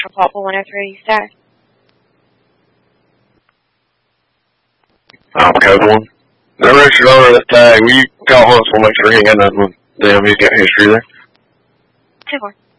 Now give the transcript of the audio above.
for Popple 103, staff. I'm code 1. The registered owner of that tag, will you call Huntsville, make sure he ain't got nothing with them, he's got history there. 2-4.